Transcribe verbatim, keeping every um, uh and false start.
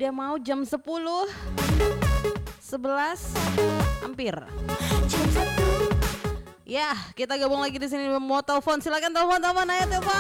Udah mau jam sepuluh sebelas hampir. Ya, kita gabung lagi di sini, mau telepon, silakan telepon telepon, ayo telepon.